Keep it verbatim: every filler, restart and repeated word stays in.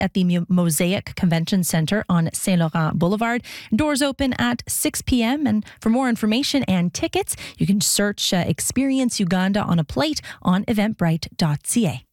at the Mu- Mosaic Convention Center on Saint Laurent Boulevard. Doors open at six p.m. And for more information and tickets, you can search uh, Experience Uganda on a plate on eventbrite dot c a.